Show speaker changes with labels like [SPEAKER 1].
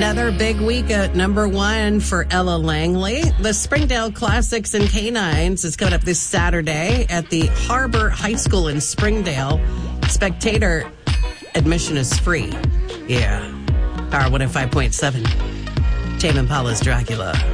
[SPEAKER 1] Another big week at number one for Ella Langley. The Springdale Classics and Canines is coming up this Saturday at the Harbor High School in Springdale. Spectator admission is free. Yeah. Power 105.7. Tame Impala's Dracula.